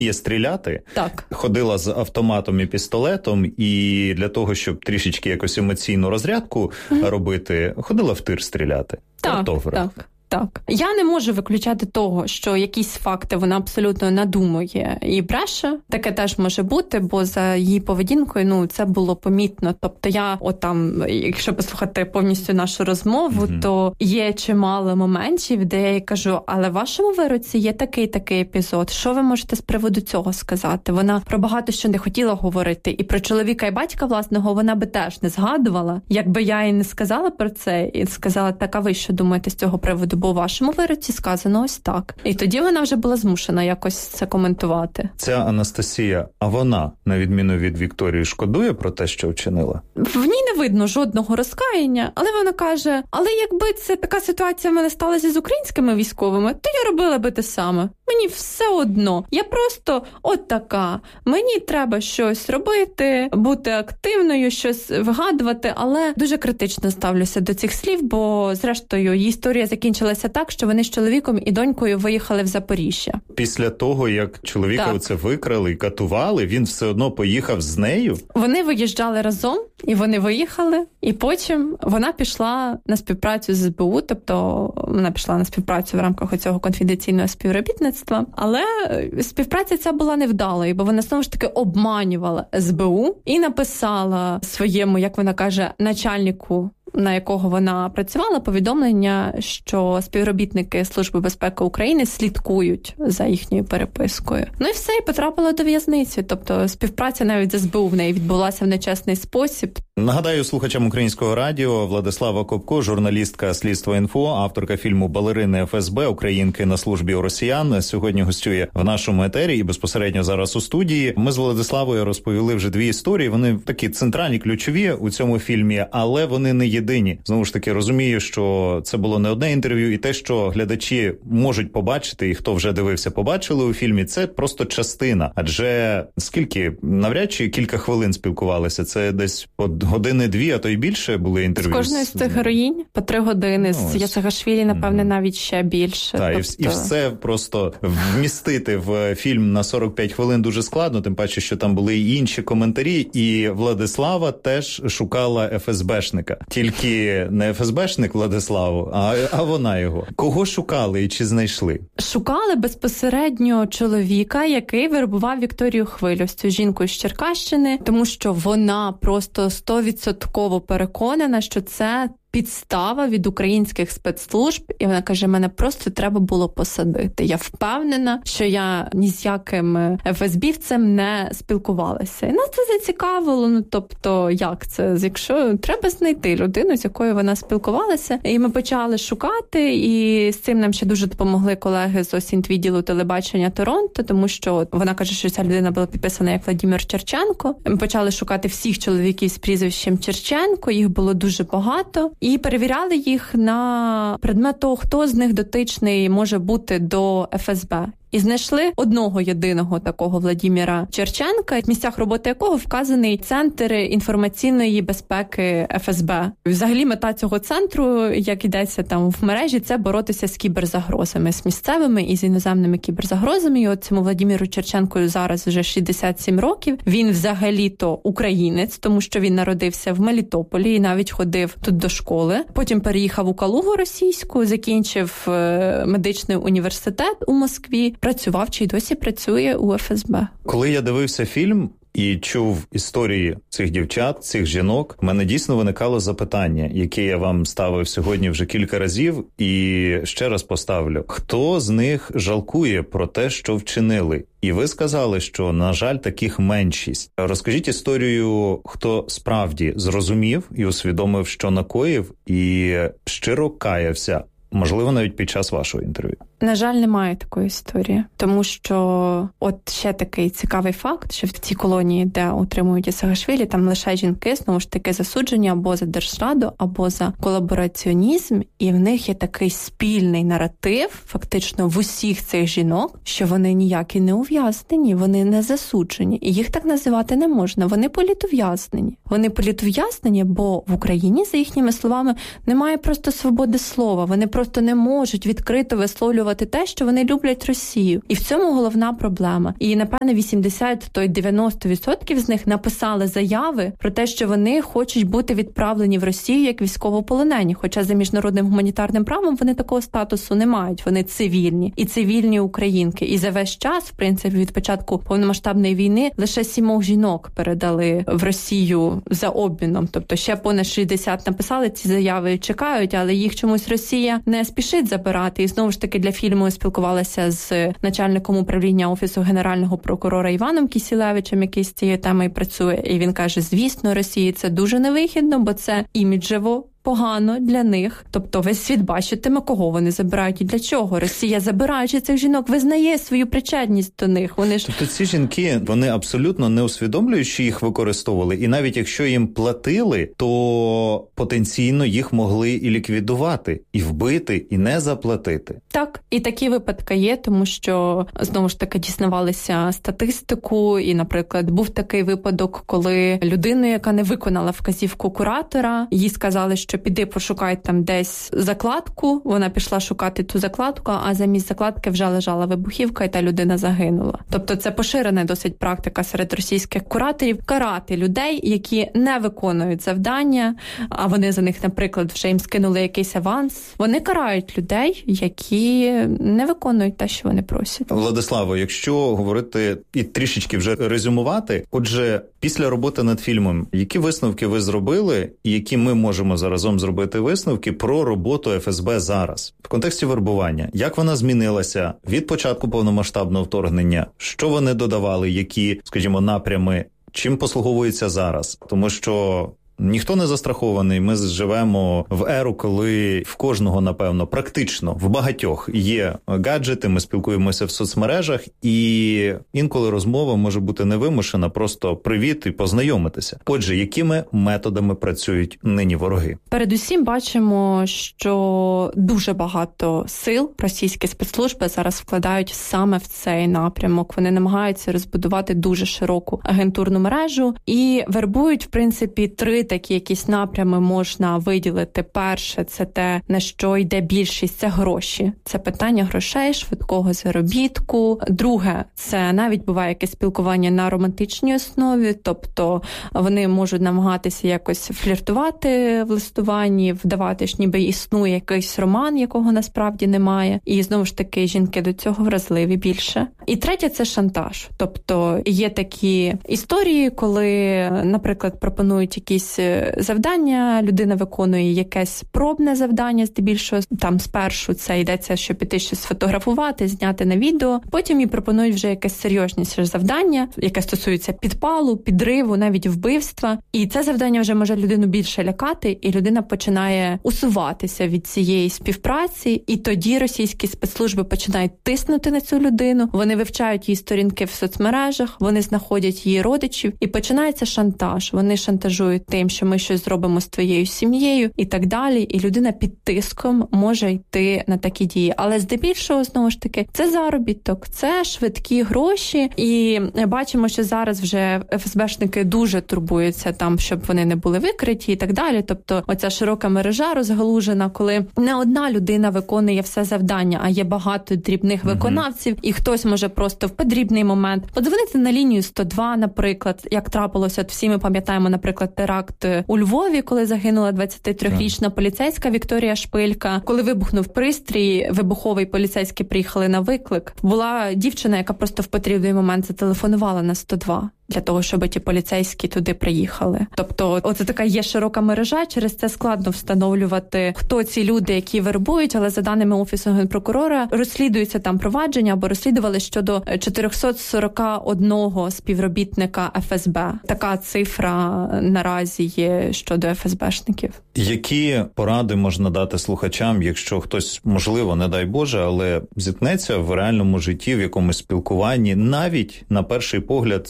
вміє стріляти, так. Ходила з автоматом і пістолетом, і для того, щоб трішечки якось емоційну розрядку робити, ходила в тир стріляти. Картограф. Так. Я не можу виключати того, що якісь факти вона абсолютно надумує і бреше. Таке теж може бути, бо за її поведінкою, це було помітно. Тобто я, якщо послухати повністю нашу розмову, то є чимало моментів, де я їй кажу, але в вашому вироці є такий епізод. Що ви можете з приводу цього сказати? Вона про багато що не хотіла говорити. І про чоловіка і батька власного вона би теж не згадувала. Якби я їй не сказала про це і сказала, так, а ви що думаєте з цього приводу? Бо у вашому вироці сказано ось так. І тоді вона вже була змушена якось це коментувати. Ця Анастасія, а вона, на відміну від Вікторії, шкодує про те, що вчинила? В ній не видно жодного розкаяння, але вона каже, але якби це така ситуація в мене сталася з українськими військовими, то я робила би те саме. Мені все одно. Я просто от така. Мені треба щось робити, бути активною, щось вигадувати, але дуже критично ставлюся до цих слів, бо, зрештою, її історія закінчилася так, що вони з чоловіком і донькою виїхали в Запоріжжя. Після того, як чоловіка оце викрали і катували, він все одно поїхав з нею? Вони виїжджали разом, і вони виїхали, і потім вона пішла на співпрацю з СБУ, тобто вона пішла на співпрацю в рамках цього конфіденційного співробітництва, але співпраця ця була невдалою, бо вона знову ж таки обманювала СБУ і написала своєму, як вона каже, начальнику, на якого вона працювала, повідомлення, що співробітники Служби безпеки України слідкують за їхньою перепискою. Ну і все, і потрапила до в'язниці. Тобто співпраця навіть з СБУ в неї відбулася в нечесний спосіб. Нагадаю слухачам Українського радіо, Владислава Копко, журналістка Слідство.Інфо, авторка фільму «Балерини ФСБ. Українки на службі у росіян», сьогодні гостює в нашому етері і безпосередньо зараз у студії. Ми з Владиславою розповіли вже дві історії. Вони такі центральні, ключові у цьому фільмі, але вони не єдині. Знову ж таки, розумію, що це було не одне інтерв'ю, і те, що глядачі можуть побачити, і хто вже дивився, побачили у фільмі, це просто частина. Адже скільки, навряд чи кілька хвилин спілкувалися, це десь по години-дві, а то й більше були інтерв'ю. З кожної з цих героїнь по 3 години, з Ясагашвілі, напевне, навіть ще більше. Так, і все просто вмістити в фільм на 45 хвилин дуже складно, тим паче, що там були і інші коментарі, і Владислава теж шукала ФСБшника. Тільки не ФСБшник Владиславу, а вона його. Кого шукали і чи знайшли? Шукали безпосередньо чоловіка, який вербував Вікторію Хвилю, цю жінку з Черкащини, тому що вона просто 100% переконана, що це підстава від українських спецслужб, і вона каже, мене просто треба було посадити. Я впевнена, що я ні з яким ФСБівцем не спілкувалася. І нас це зацікавило, тобто, як це? Якщо треба знайти людину, з якою вона спілкувалася, і ми почали шукати, і з цим нам ще дуже допомогли колеги з осінтвідділу телебачення Торонто, тому що вона каже, що ця людина була підписана як Владимир Черченко. Ми почали шукати всіх чоловіків з прізвищем Черченко, їх було дуже багато. І перевіряли їх на предмет того, хто з них дотичний може бути до ФСБ. І знайшли одного єдиного такого Владимира Черченка, в місцях роботи якого вказаний Центр інформаційної безпеки ФСБ. Взагалі мета цього центру, як йдеться там в мережі, це боротися з кіберзагрозами, з місцевими і з іноземними кіберзагрозами. І от цьому Владимиру Черченку зараз вже 67 років. Він взагалі-то українець, тому що він народився в Мелітополі і навіть ходив тут до школи. Потім переїхав у Калугу російську, закінчив медичний університет у Москві, працював чи й досі працює у ФСБ. Коли я дивився фільм і чув історії цих дівчат, цих жінок, в мене дійсно виникало запитання, яке я вам ставив сьогодні вже кілька разів і ще раз поставлю. Хто з них жалкує про те, що вчинили? І ви сказали, що, на жаль, таких меншість. Розкажіть історію, хто справді зрозумів і усвідомив, що накоїв, і щиро каявся, можливо, навіть під час вашого інтерв'ю. На жаль, немає такої історії, тому що от ще такий цікавий факт, що в цій колонії, де утримують Ясагашвілі, там лише жінки, знову ж таки, засуджені або за держзраду, або за колабораціонізм, і в них є такий спільний наратив, фактично в усіх цих жінок, що вони ніякі не ув'язнені, вони не засуджені, і їх так називати не можна, вони політув'язнені. Вони політув'язнені, бо в Україні, за їхніми словами, немає просто свободи слова, вони просто просто не можуть відкрито висловлювати те, що вони люблять Росію. І в цьому головна проблема. І, напевне, 80-90% з них написали заяви про те, що вони хочуть бути відправлені в Росію як військовополонені. Хоча за міжнародним гуманітарним правом вони такого статусу не мають. Вони цивільні. І цивільні українки. І за весь час, в принципі, від початку повномасштабної війни лише 7 жінок передали в Росію за обміном. Тобто ще понад 60 написали ці заяви, чекають, але їх чомусь Росія не спішить забирати. І знову ж таки для фільму спілкувалася з начальником управління Офісу Генерального прокурора Іваном Кісілевичем, який з цією темою працює. І він каже, звісно, Росії це дуже невигідно, бо це іміджево погано для них. Тобто весь світ бачитиме, кого вони забирають і для чого. Росія, забираючи цих жінок, визнає свою причетність до них. Вони ж... Тобто ці жінки, вони абсолютно не усвідомлюють, що їх використовували. І навіть якщо їм платили, то потенційно їх могли і ліквідувати, і вбити, і не заплатити. Так, і такі випадки є, тому що, знову ж таки, дізнавалися статистику. І, наприклад, був такий випадок, коли людина, яка не виконала вказівку куратора, їй сказали, що піди пошукай там десь закладку, вона пішла шукати ту закладку, а замість закладки вже лежала вибухівка, і та людина загинула. Тобто це поширена досить практика серед російських кураторів карати людей, які не виконують завдання, а вони за них, наприклад, вже їм скинули якийсь аванс. Вони карають людей, які не виконують те, що вони просять. Владиславо, якщо говорити і трішечки вже резюмувати, отже, після роботи над фільмом, які висновки ви зробили, і які ми можемо заразом зробити висновки про роботу ФСБ зараз? В контексті вербування. Як вона змінилася від початку повномасштабного вторгнення? Що вони додавали? Які, скажімо, напрями? Чим послуговуються зараз? Тому що ніхто не застрахований. Ми живемо в еру, коли в кожного, напевно, практично, в багатьох є гаджети, ми спілкуємося в соцмережах, і інколи розмова може бути невимушена, просто привіт і познайомитися. Отже, якими методами працюють нині вороги? Передусім бачимо, що дуже багато сил російські спецслужби зараз вкладають саме в цей напрямок. Вони намагаються розбудувати дуже широку агентурну мережу і вербують, в принципі, 3 такі якісь напрями можна виділити. Перше, це те, на що йде більшість, це гроші. Це питання грошей, швидкого заробітку. Друге, це навіть буває якесь спілкування на романтичній основі, тобто вони можуть намагатися якось фліртувати в листуванні, вдавати, що ніби існує якийсь роман, якого насправді немає. І знову ж таки, жінки до цього вразливі більше. І третє, це шантаж. Тобто є такі історії, коли, наприклад, пропонують якісь завдання, людина виконує якесь пробне завдання, здебільшого там спершу це йдеться, що піти щось сфотографувати, зняти на відео, потім їй пропонують вже якесь серйозніше завдання, яке стосується підпалу, підриву, навіть вбивства. І це завдання вже може людину більше лякати, і людина починає усуватися від цієї співпраці, і тоді російські спецслужби починають тиснути на цю людину, вони вивчають її сторінки в соцмережах, вони знаходять її родичів, і починається шантаж. Вони шантажують тим, що ми щось зробимо з твоєю сім'єю і так далі, і людина під тиском може йти на такі дії. Але здебільшого, знову ж таки, це заробіток, це швидкі гроші, і бачимо, що зараз вже ФСБшники дуже турбуються там, щоб вони не були викриті і так далі. Тобто оця широка мережа розгалужена, коли не одна людина виконує все завдання, а є багато дрібних виконавців, і хтось може просто в потрібний момент подзвонити на лінію 102, наприклад, як трапилося, всі ми пам'ятаємо, наприклад, теракт у Львові, коли загинула 23-річна поліцейська Вікторія Шпилька. Коли вибухнув пристрій, вибуховий, поліцейські приїхали на виклик. Була дівчина, яка просто в потрібний момент зателефонувала на 102. Для того, щоб ті поліцейські туди приїхали. Тобто, оце така є широка мережа, через це складно встановлювати, хто ці люди, які вербують, але за даними Офісу Генпрокурора, розслідується там провадження, або розслідували щодо 441 співробітника ФСБ. Така цифра наразі є щодо ФСБшників. Які поради можна дати слухачам, якщо хтось, можливо, не дай Боже, але зіткнеться в реальному житті, в якомусь спілкуванні, навіть на перший погляд з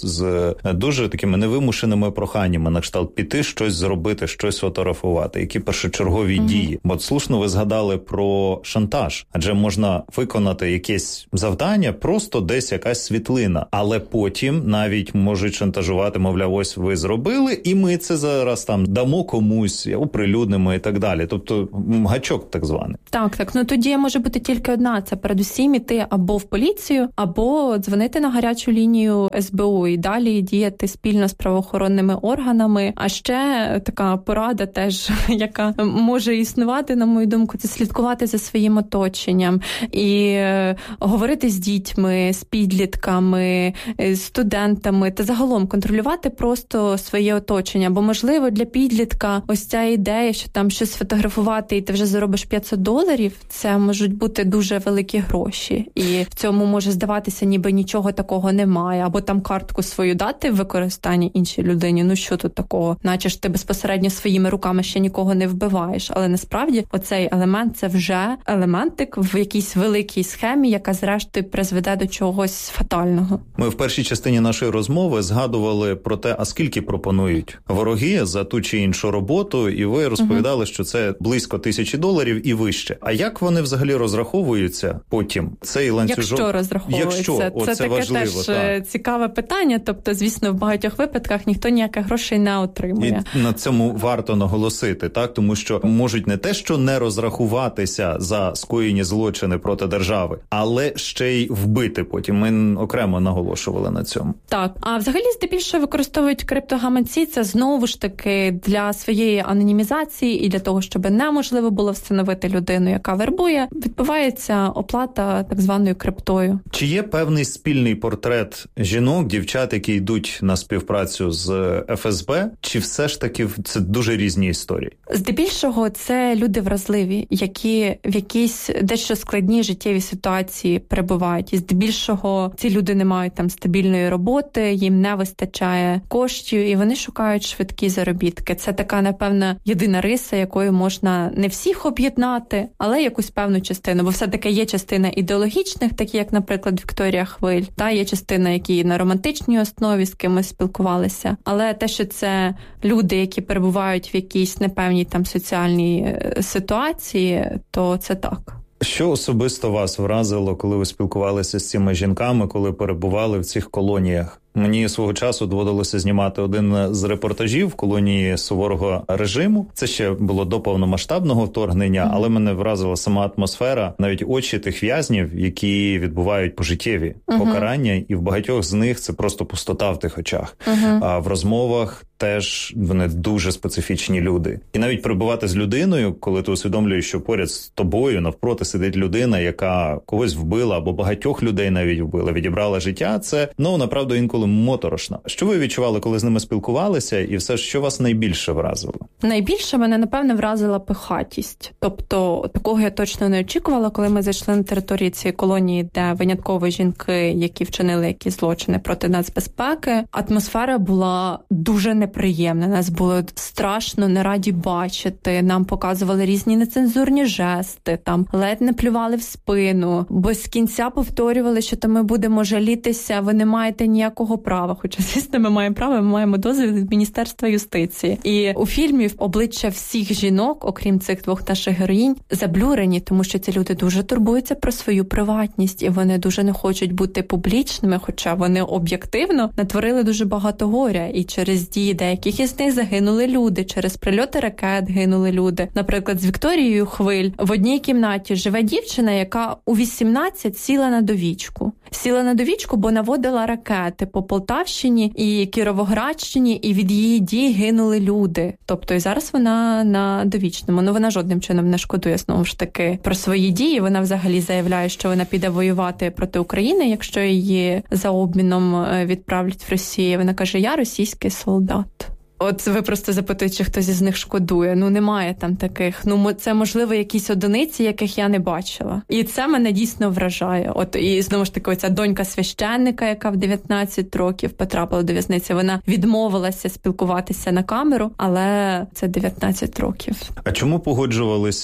дуже такими невимушеними проханнями, на кшталт піти, щось зробити, щось фотографувати, які першочергові дії. Бо слушно ви згадали про шантаж, адже можна виконати якесь завдання, просто десь якась світлина, але потім навіть можуть шантажувати, мовляв, ось ви зробили, і ми це зараз там дамо комусь, оприлюднимо і так далі. Тобто гачок так званий. Так. Ну тоді може бути тільки одна. Це передусім іти або в поліцію, або дзвонити на гарячу лінію СБУ і далі діяти спільно з правоохоронними органами. А ще така порада теж, яка може існувати, на мою думку, це слідкувати за своїм оточенням і говорити з дітьми, з підлітками, з студентами та загалом контролювати просто своє оточення. Бо, можливо, для підлітка ось ця ідея, що там щось фотографувати і ти вже заробиш $500, це можуть бути дуже великі гроші. І в цьому може здаватися, ніби нічого такого немає. Або там картку свою дати в використанні іншій людині. Ну що тут такого? Наче ж ти безпосередньо своїми руками ще нікого не вбиваєш. Але насправді оцей елемент – це вже елементик в якійсь великій схемі, яка зрештою призведе до чогось фатального. Ми в першій частині нашої розмови згадували про те, а скільки пропонують вороги за ту чи іншу роботу, і ви розповідали, що це близько $1000 і вище. А як вони взагалі розраховуються потім? Цей ланцюжок? Якщо розраховуються. Це таке важливо, теж цікаве питання. Тобто, звісно, в багатьох випадках ніхто ніяких грошей не отримує. І на цьому варто наголосити, так? Тому що можуть не те, що не розрахуватися за скоєні злочини проти держави, але ще й вбити потім. Ми окремо наголошували на цьому. Так. А взагалі, здебільшого використовують криптогаманці. Це знову ж таки для своєї анонімізації і для того, щоб неможливо було встановити людину, яка вербує, відбувається оплата так званою криптою. Чи є певний спільний портрет жінок, дівчат, які йдуть на співпрацю з ФСБ, чи все ж таки це дуже різні історії? Здебільшого це люди вразливі, які в якійсь дещо складній життєвій ситуації перебувають. І здебільшого ці люди не мають там стабільної роботи, їм не вистачає коштів, і вони шукають швидкі заробітки. Це така, напевно, єдина риса, якою можна не всіх об'єднати, але якусь певну частину. Бо все-таки є частина ідеологічних, такі як, наприклад, Вікторія Хвиль, та є частина, які на романтичній основі з кимось спілкувалися. Але те, що це люди, які перебувають в якійсь непевній там соціальній ситуації, то це так. Що особисто вас вразило, коли ви спілкувалися з цими жінками, коли перебували в цих колоніях? Мені свого часу доводилося знімати один з репортажів в колонії суворого режиму. Це ще було до повномасштабного вторгнення, але мене вразила сама атмосфера, навіть очі тих в'язнів, які відбувають пожиттєві покарання, і в багатьох з них це просто пустота в тих очах. А в розмовах теж вони дуже специфічні люди. І навіть перебувати з людиною, коли ти усвідомлюєш, що поряд з тобою навпроти сидить людина, яка когось вбила або багатьох людей навіть вбила, відібрала життя, це, направду, інколи моторошно. Що ви відчували, коли з ними спілкувалися, і все, що вас найбільше вразило? Найбільше мене, напевне, вразила пихатість. Тобто, такого я точно не очікувала, коли ми зайшли на території цієї колонії, де винятково жінки, які вчинили якісь злочини проти нацбезпеки. Атмосфера була дуже неприємна. Нас було страшно, не раді бачити. Нам показували різні нецензурні жести, там ледь не плювали в спину, бо з кінця повторювали, що то ми будемо жалітися, ви не маєте ніякого права. Хоча, звісно, ми маємо право, ми маємо дозвіл від Міністерства юстиції. І у фільмі обличчя всіх жінок, окрім цих двох наших героїнь, заблюрені, тому що ці люди дуже турбуються про свою приватність, і вони дуже не хочуть бути публічними, хоча вони об'єктивно натворили дуже багато горя. І через дії деяких із них загинули люди, через прильоти ракет гинули люди. Наприклад, з Вікторією Хвиль в одній кімнаті живе дівчина, яка у 18 сіла на довічку. Сіла на довічку, бо наводила ракети по Полтавщині і Кіровоградщині, і від її дій гинули люди. Тобто і зараз вона на довічному. Вона жодним чином не шкодує, знову ж таки, про свої дії. Вона взагалі заявляє, що вона піде воювати проти України, якщо її за обміном відправлять в Росію. Вона каже, я російський солдат. От ви просто запитуєте, чи хтось із них шкодує. Немає там таких. Це, можливо, якісь одиниці, яких я не бачила. І це мене дійсно вражає. От і, знову ж таки, оця донька священника, яка в 19 років потрапила до в'язниці, вона відмовилася спілкуватися на камеру, але це 19 років. А чому погоджувалися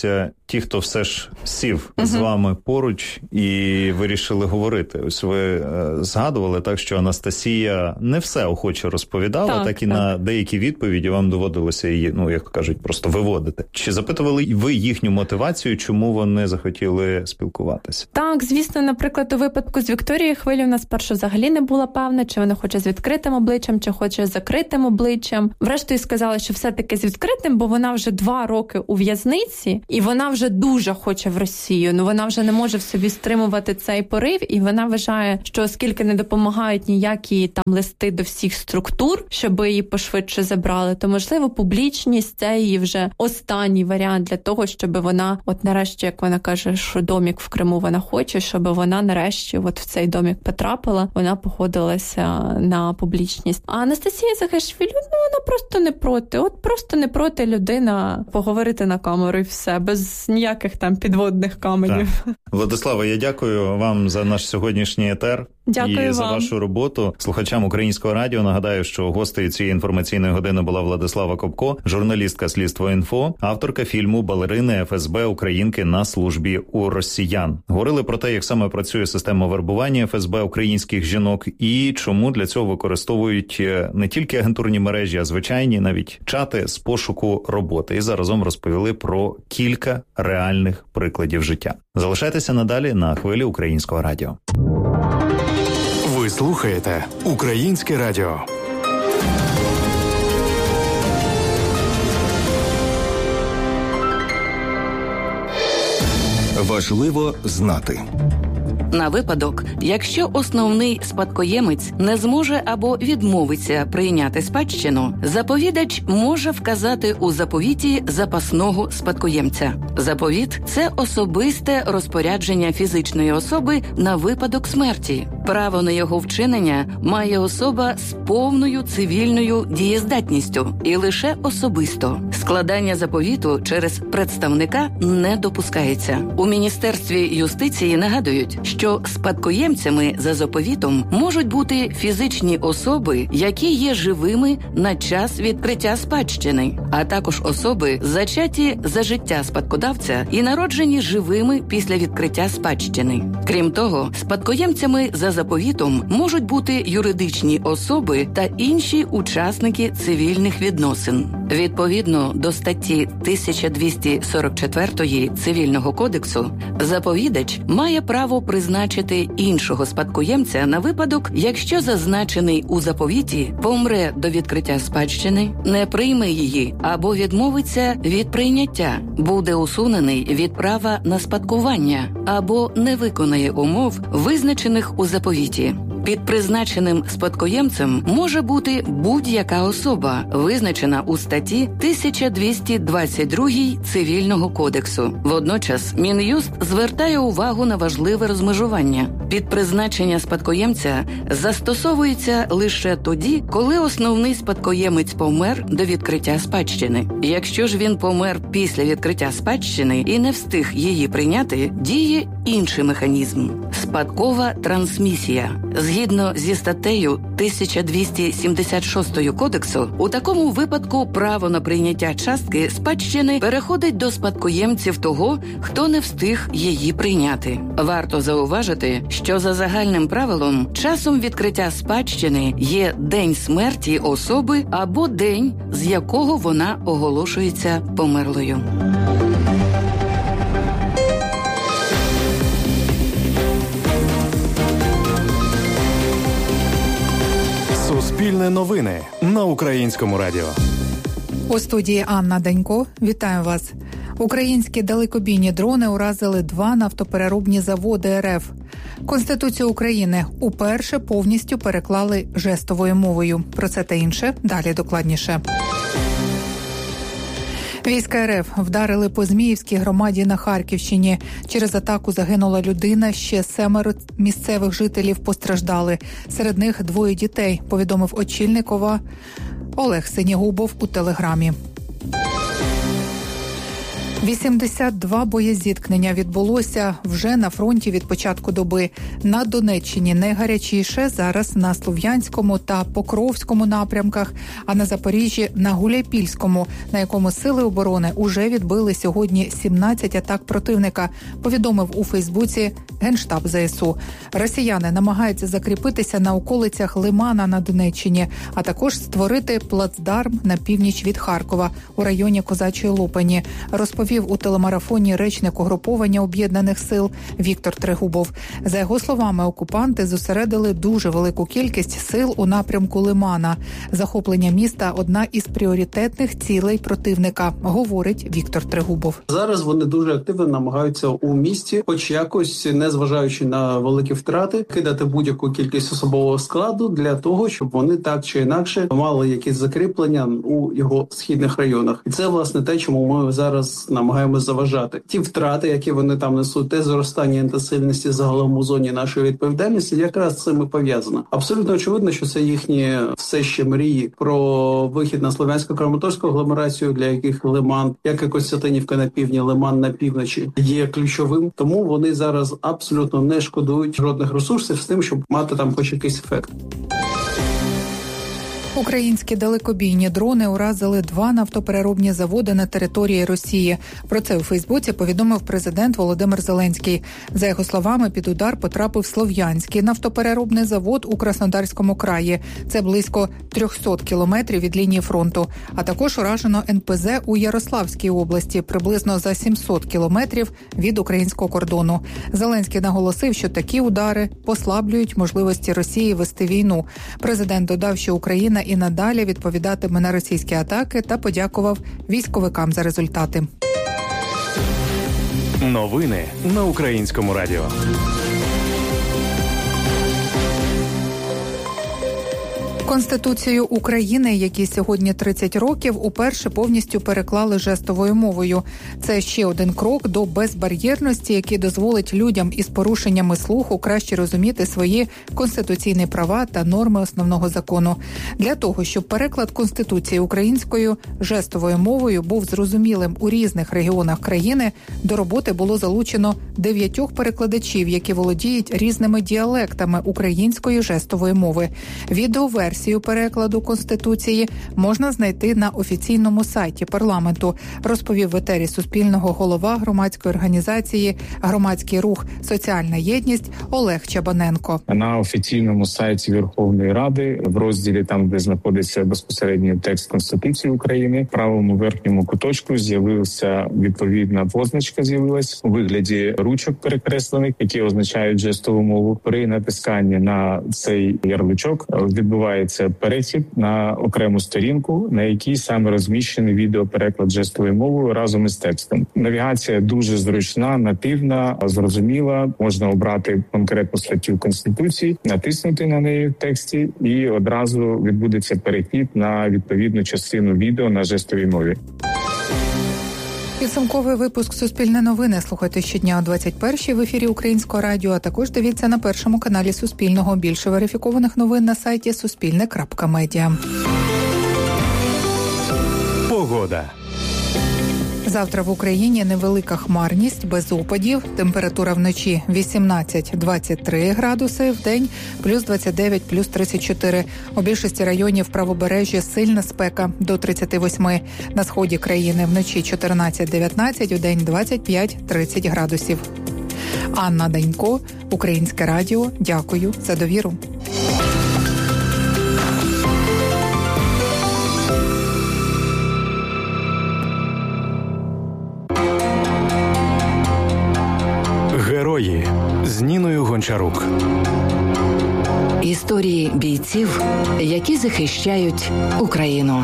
ті, хто все ж сів з вами поруч і вирішили говорити. Ось ви згадували так, що Анастасія не все охоче розповідала, так і на деякі відповіді вам доводилося її, як кажуть, просто виводити. Чи запитували ви їхню мотивацію, чому вони захотіли спілкуватися? Так, звісно, наприклад, у випадку з Вікторією Хвилівна спершу взагалі не була певна, чи вона хоче з відкритим обличчям, чи хоче з закритим обличчям. Врештою сказала, що все-таки з відкритим, бо вона вже 2 роки у в'язниці, і вона вже дуже хоче в Росію. Вона вже не може в собі стримувати цей порив, і вона вважає, що оскільки не допомагають ніякі там листи до всіх структур, щоб її пошвидше забрали, то, можливо, публічність – це її вже останній варіант для того, щоб вона, нарешті, як вона каже, що домік в Криму вона хоче, щоб вона нарешті в цей домік потрапила, вона погодилася на публічність. А Анастасія Захашвілі, вона просто не проти. Просто не проти людина поговорити на камеру і все, без ніяких там підводних каменів. Так. Владислава, я дякую вам за наш сьогоднішній етер. Дякую і за вашу роботу. Слухачам Українського радіо нагадаю, що гостею цієї інформаційної години була Владислава Копко, журналістка Слідство.Інфо, авторка фільму «Балерини ФСБ. Українки на службі у росіян». Говорили про те, як саме працює система вербування ФСБ українських жінок і чому для цього використовують не тільки агентурні мережі, а звичайні навіть чати з пошуку роботи. І заразом розповіли про кілька реальних прикладів життя. Залишайтеся надалі на хвилі Українського радіо. Ви слухаєте Українське радіо. Важливо знати. На випадок, якщо основний спадкоємець не зможе або відмовиться прийняти спадщину, заповідач може вказати у заповіті запасного спадкоємця. Заповіт – це особисте розпорядження фізичної особи на випадок смерті. Право на його вчинення має особа з повною цивільною дієздатністю і лише особисто. Складання заповіту через представника не допускається. У Міністерстві юстиції нагадують, що спадкоємцями за заповітом можуть бути фізичні особи, які є живими на час відкриття спадщини, а також особи, зачаті за життя спадкодавця і народжені живими після відкриття спадщини. Крім того, спадкоємцями за заповітом можуть бути юридичні особи та інші учасники цивільних відносин. Відповідно до статті 1244 Цивільного кодексу, заповідач має право призначити іншого спадкоємця на випадок, якщо зазначений у заповіті помре до відкриття спадщини, не прийме її або відмовиться від прийняття, буде усунений від права на спадкування або не виконає умов, визначених у заповіті. Під призначеним спадкоємцем може бути будь-яка особа, визначена у статті 1222 Цивільного кодексу. Водночас Мін'юст звертає увагу на важливе розмежування. Підпризначення спадкоємця застосовується лише тоді, коли основний спадкоємець помер до відкриття спадщини. Якщо ж він помер після відкриття спадщини і не встиг її прийняти, діє інший механізм – спадкова трансмісія. Згідно зі статтею 1276 Кодексу, у такому випадку право на прийняття частки спадщини переходить до спадкоємців того, хто не встиг її прийняти. Варто зауважити, що за загальним правилом часом відкриття спадщини є день смерті особи або день, з якого вона оголошується померлою. Суспільне новини на Українському радіо. У студії Анна Данько. Вітаю вас. Українські далекобійні дрони уразили 2 нафтопереробні заводи РФ. Конституцію України уперше повністю переклали жестовою мовою. Про це та інше далі докладніше. Війська РФ вдарили по Зміївській громаді на Харківщині. Через атаку загинула людина, ще 7 місцевих жителів постраждали. Серед них 2 дітей, повідомив очільник ОВА Олег Синігубов у Телеграмі. 82 боєзіткнення відбулося вже на фронті від початку доби. На Донеччині найгарячіше зараз на Слов'янському та Покровському напрямках, а на Запоріжжі на Гуляйпільському, на якому сили оборони уже відбили сьогодні 17 атак противника, повідомив у Фейсбуці Генштаб ЗСУ. Росіяни намагаються закріпитися на околицях Лимана на Донеччині, а також створити плацдарм на північ від Харкова у районі Козачої Лопані, розповів у телемарафоні речник угруповання Об'єднаних сил Віктор Трегубов. За його словами, окупанти зосередили дуже велику кількість сил у напрямку Лимана. Захоплення міста – одна із пріоритетних цілей противника, говорить Віктор Трегубов. Зараз вони дуже активно намагаються у місті, хоч якось, незважаючи на великі втрати, кидати будь-яку кількість особового складу для того, щоб вони так чи інакше мали якісь закріплення у його східних районах. І це, власне, те, чому ми зараз намагаємося заважати. Ті втрати, які вони там несуть, те зростання інтенсивності загалом у зоні нашої відповідальності, якраз з цим і пов'язано. Абсолютно очевидно, що це їхні все ще мрії про вихід на Слов'янсько-Краматорську агломерацію, для яких Лиман, як і Костянтинівка на півдні, Лиман на півночі, є ключовим. Тому вони зараз абсолютно не шкодують жодних ресурсів з тим, щоб мати там хоч якийсь ефект. Українські далекобійні дрони уразили 2 нафтопереробні заводи на території Росії. Про це у Фейсбуці повідомив президент Володимир Зеленський. За його словами, під удар потрапив Слов'янський нафтопереробний завод у Краснодарському краї. Це близько 300 кілометрів від лінії фронту. А також уражено НПЗ у Ярославській області, приблизно за 700 кілометрів від українського кордону. Зеленський наголосив, що такі удари послаблюють можливості Росії вести війну. Президент додав, що Україна і надалі відповідатиме на російські атаки та подякував військовикам за результати. Новини на Українському радіо. Конституцію України, якій сьогодні 30 років, уперше повністю переклали жестовою мовою. Це ще один крок до безбар'єрності, який дозволить людям із порушеннями слуху краще розуміти свої конституційні права та норми основного закону. Для того, щоб переклад Конституції українською жестовою мовою був зрозумілим у різних регіонах країни, до роботи було залучено 9 перекладачів, які володіють різними діалектами української жестової мови. Відеоверсію перекладу Конституції можна знайти на офіційному сайті парламенту, розповів в етері Суспільного голова громадської організації «Громадський рух. Соціальна єдність» Олег Чабаненко. На офіційному сайті Верховної Ради, в розділі там, де знаходиться безпосередньо текст Конституції України, в правому верхньому куточку з'явилася відповідна позначка, з'явилась у вигляді ручок перекреслених, які означають жестову мову. При натисканні на цей ярличок відбувається перехід на окрему сторінку, на якій саме розміщений відеопереклад жестовою мовою разом із текстом. Навігація дуже зручна, нативна, зрозуміла. Можна обрати конкретну статтю Конституції, натиснути на неї в тексті, і одразу відбудеться перехід на відповідну частину відео на жестовій мові. Підсумковий випуск «Суспільне новини» слухайте щодня о 21-й в ефірі Українського радіо, а також дивіться на першому каналі Суспільного. Більше верифікованих новин на сайті suspilne.media. Погода. Завтра в Україні невелика хмарність, без опадів. Температура вночі 18-23 градуси, вдень плюс 29, плюс 34. У більшості районів правобережжя сильна спека до 38. На сході країни вночі 14-19, вдень 25-30 градусів. Анна Данько, Українське радіо. Дякую за довіру. Герої з Ніною Гончарук. Історії бійців, які захищають Україну.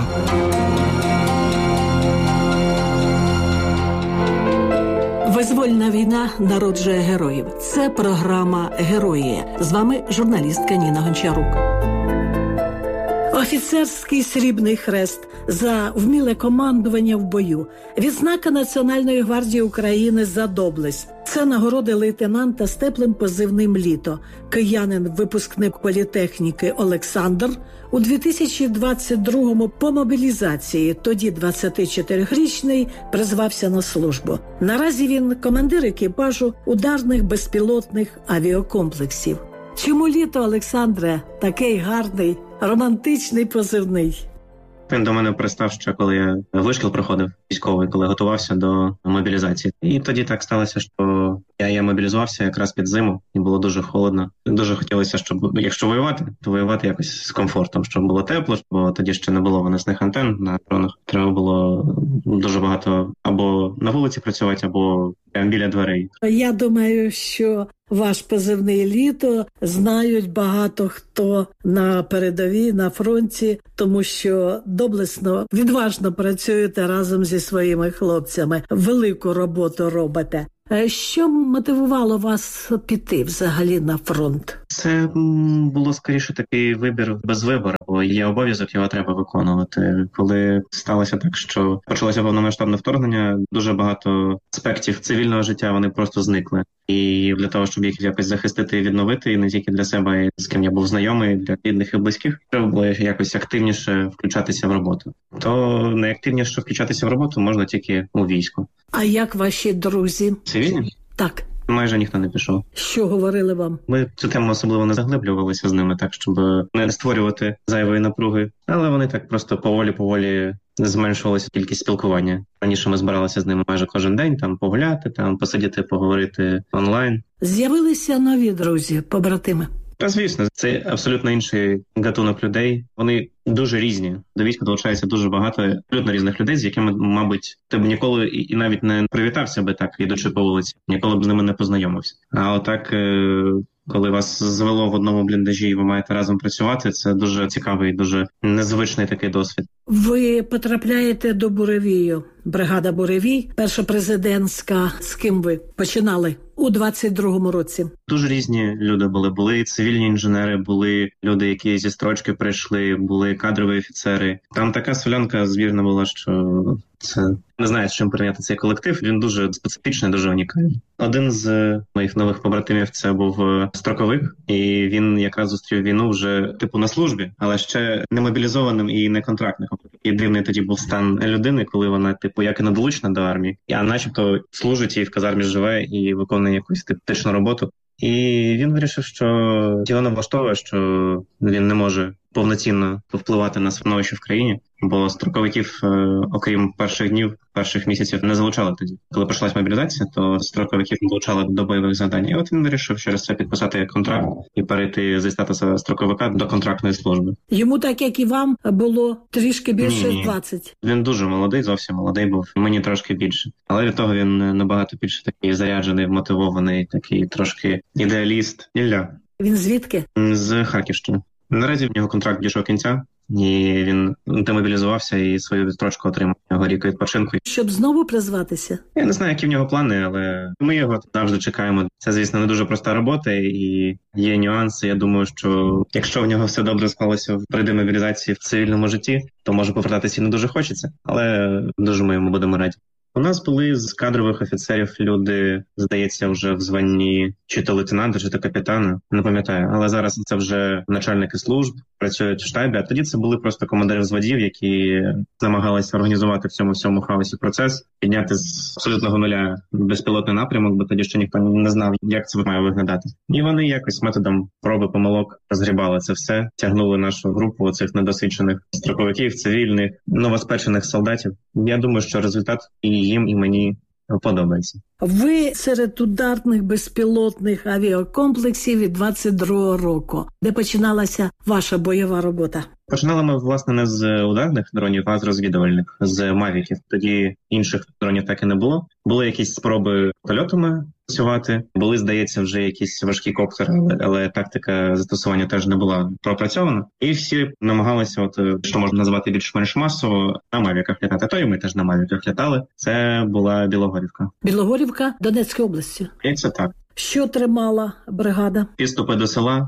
Визвольна війна народжує героїв. Це програма «Герої». З вами журналістка Ніна Гончарук. Офіцерський срібний хрест за вміле командування в бою, відзнака Національної гвардії України за доблесть. Це нагороди лейтенанта з теплим позивним «Літо». Киянин, випускник політехніки Олександр у 2022-му по мобілізації, тоді 24-річний, призвався на службу. Наразі він командир екіпажу ударних безпілотних авіакомплексів. Чому «Літо», Олександре, такий гарний, романтичний позивний? Він до мене пристав ще, коли я вишкіл проходив військовий, коли готувався до мобілізації. І тоді так сталося, що я мобілізувався якраз під зиму, і було дуже холодно. Дуже хотілося, щоб, якщо воювати, то воювати якось з комфортом, щоб було тепло, бо тоді ще не було виносних антенн на дронах. Треба було дуже багато або на вулиці працювати, або прямо біля дверей. Я думаю, що ваш позивний «Літо» знають багато хто на передовій, на фронті, тому що доблесно, відважно працюєте разом зі своїми хлопцями. Велику роботу робите. Що мотивувало вас піти взагалі на фронт? Це було скоріше такий вибір без вибору, бо є обов'язок, його треба виконувати. Коли сталося так, що почалося повномасштабне вторгнення, дуже багато аспектів цивільного життя, вони просто зникли. І для того, щоб їх якось захистити і відновити, і не тільки для себе, а й з ким я був знайомий, для рідних і близьких, треба було якось активніше включатися в роботу. То найактивніше включатися в роботу можна тільки у війську. А як ваші друзі? Цивільні? Так. Майже ніхто не пішов. Що говорили вам? Ми цю тему особливо не заглиблювалися з ними, так, щоб не створювати зайвої напруги. Але вони так просто поволі зменшувалася кількість спілкування. Раніше ми збиралися з ними майже кожен день, там погуляти, там посидіти, поговорити онлайн. З'явилися нові друзі, побратими? Та, звісно, це абсолютно інший гатунок людей. Вони дуже різні. До війська долучається дуже багато абсолютно різних людей, з якими, мабуть, ти б ніколи і навіть не привітався би так, ідучи по вулиці. Ніколи б з ними не познайомився. А отак, коли вас звело в одному бліндажі і ви маєте разом працювати, це дуже цікавий, дуже незвичний такий досвід. Ви потрапляєте до Буревію. Бригада Буревій, перша президентська. З ким ви починали у 22-му році? Дуже різні люди були. Були цивільні інженери, були люди, які зі строчки прийшли, були кадрові офіцери. Там така солянка звірна була, що це не знаю, з чим порівняти цей колектив. Він дуже специфічний, дуже унікальний. Один з моїх нових побратимів це був строковик, і він якраз зустрів війну вже типу на службі, але ще не мобілізованим і не контрактником. І дивний тоді був стан людини, коли вона типу як і недолучна до армії, а начебто служить і в казармі живе і виконує якусь тактичну роботу. І він вирішив, що його не влаштовує, що він не може повноцінно впливати на становище в країні, бо строковиків, окрім перших днів, перших місяців, не залучали тоді. Коли почалась мобілізація, то строковиків не залучали до бойових завдань. І от він вирішив через це підписати контракт і перейти зі статусу строковика до контрактної служби. Йому, так як і вам, було трішки більше 20. Він дуже молодий, зовсім молодий був. Мені трошки більше. Але від того він набагато більше такий заряджений, мотивований, такий трошки ідеаліст. Ілля. Він звідки? З Харківщини. Наразі в нього контракт дійшов кінця, і він демобілізувався і свою відстрочку отримав. Його рік відпочинку. Щоб знову призватися? Я не знаю, які в нього плани, але ми його завжди чекаємо. Це, звісно, не дуже проста робота, і є нюанси. Я думаю, що якщо в нього все добре склалося при демобілізації в цивільному житті, то може повертатися і не дуже хочеться. Але дуже ми йому будемо раді. У нас були з кадрових офіцерів люди, здається, вже в званні чи то лейтенанта, чи то капітана, не пам'ятаю. Але зараз це вже начальники служб, працюють в штабі, а тоді це були просто командири взводів, які намагалися організувати в цьому всьому хаосі процес, підняти з абсолютного нуля безпілотний напрямок, бо тоді ще ніхто не знав, як це має виглядати. І вони якось методом проби помилок розгрібали це все, тягнули нашу групу цих недосвідчених строковиків, цивільних, новоспечених солдатів. Я думаю, що результат і їм, і мені подобається. Ви серед ударних безпілотних авіакомплексів від 22-го року. Де починалася ваша бойова робота? Починали ми, власне, не з ударних дронів, а з розвідувальних, з мавіків. Тоді інших дронів так і не було. Були якісь спроби польотами працювати. Були, здається, вже якісь важкі коптери, але тактика застосування теж не була пропрацьована. І всі намагалися, що можна назвати більш-менш масово, на мавіках літати. То і ми теж на мавіках літали. Це була Білогорівка. Білогорівка Донецької області. І це так. Що тримала бригада? Підступи до села,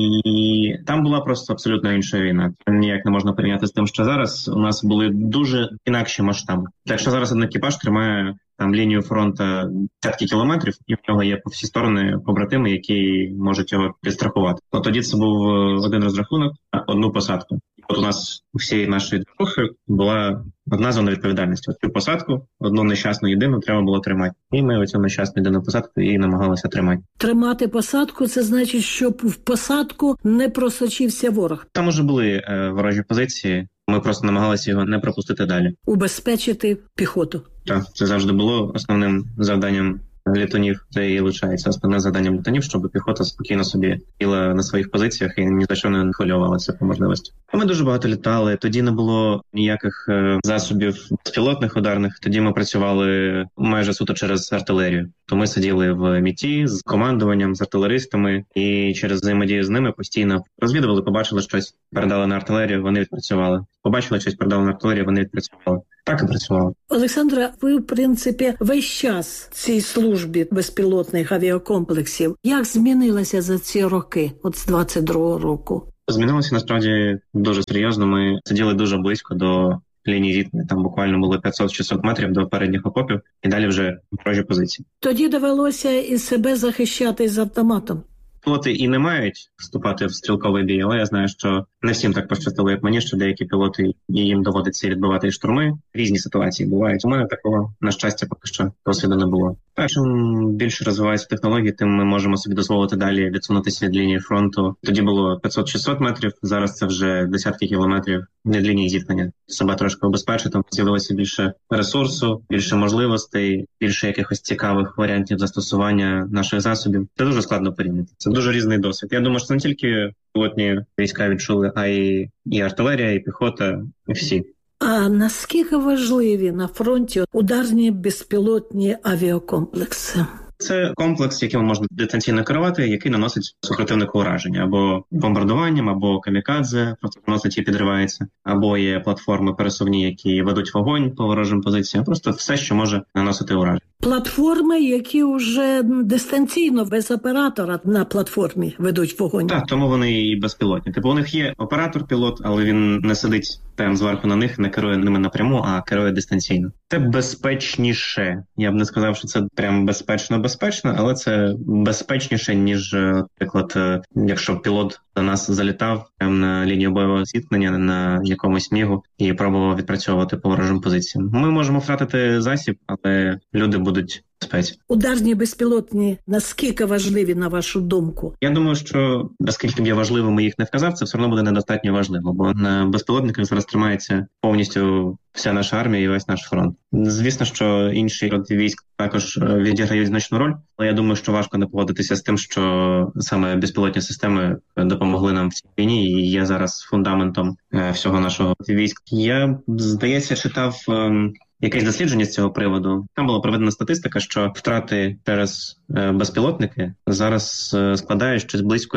і там була просто абсолютно інша війна. Ніяк не можна порівняти з тим, що зараз. У нас були дуже інакші масштаби. Так що зараз один екіпаж тримає там лінію фронту десятки кілометрів, і в нього є по всі сторони побратими, які можуть його підстрахувати. От тоді це був один розрахунок на одну посадку. От у нас у всієї нашої рухи була одна зона відповідальності. От цю посадку, одну нещасну єдину, треба було тримати. І ми оцю нещасну єдину посадку і намагалися тримати. Тримати посадку – це значить, щоб в посадку не просочився ворог. Там уже були ворожі позиції, ми просто намагалися його не пропустити далі. Убезпечити піхоту. Так, це завжди було основним завданням літунів, це і лишається основним завданням літунів, щоб піхота спокійно собі сіла на своїх позиціях і ні за що не хвилювалася по можливості. Ми дуже багато літали, тоді не було ніяких засобів безпілотних ударних, тоді ми працювали майже суто через артилерію. То ми сиділи в МІТі з командуванням, з артилеристами і через взаємодію з ними постійно розвідували, побачили щось, передали на артилерію, вони відпрацювали. Побачили щось, передали на артилерію, вони відпрацювали. Так і працювали. Олександра, ви, в принципі, весь час в цій службі безпілотних авіакомплексів. Як змінилося за ці роки, от з 22-го року? Змінилося, насправді, дуже серйозно. Ми сиділи дуже близько до лінії зіткнення. Там буквально було 500-600 метрів до передніх окопів, і далі вже ворожі позиції. Тоді довелося і себе захищати з автоматом. Пілоти і не мають вступати в стрілковий бій, але я знаю, що не всім так пощастило, як мені, що деякі пілоти, і їм доводиться відбивати штурми. Різні ситуації бувають. У мене такого, на щастя, поки що досвіду не було. Так, чим більше розвиваються технології, тим ми можемо собі дозволити далі відсунутися від лінії фронту. Тоді було 500-600 метрів, зараз це вже десятки кілометрів від лінії зіткнення. Себе трошки обезпечити, з'явилося більше ресурсу, більше можливостей, більше якихось цікавих варіантів застосування наших засобів. Це дуже складно порівняти. Це дуже різний досвід. Я думаю, що це не тільки пілотні війська відчули, а і артилерія, і піхота, і всі. А наскільки важливі на фронті ударні безпілотні авіакомплекси? Це комплекс, яким можна дистанційно керувати, який наносить супротивнику ураження. Або бомбардуванням, або камікадзе, просто наносить і підривається. Або є платформи пересувні, які ведуть вогонь по ворожим позиціям. Просто все, що може наносити ураження. Платформи, які вже дистанційно, без оператора на платформі ведуть вогонь. Так, тому вони і безпілотні. Типу у них є оператор-пілот, але він не сидить прямо зверху на них, не керує ними напряму, а керує дистанційно. Це безпечніше. Я б не сказав, що це прям безпечно, але це безпечніше, ніж, наприклад, якщо пілот до нас залітав прямо на лінію бойового зіткнення на якомусь мігу і пробував відпрацьовувати по ворожим позиціям. Ми можемо втратити засіб, але люди будуть безпеці. Ударні безпілотні наскільки важливі, на вашу думку? Я думаю, що оскільки б я важливими їх не вказав, це все одно буде недостатньо важливо, бо на безпілотниках зараз тримається повністю вся наша армія і весь наш фронт. Звісно, що інші роди військ також відіграють значну роль, але я думаю, що важко не погодитися з тим, що саме безпілотні системи допомогли нам в цій війні і є зараз фундаментом всього нашого війська. Я, здається, читав якесь дослідження з цього приводу. Там була проведена статистика, що втрати через безпілотники зараз складають щось близько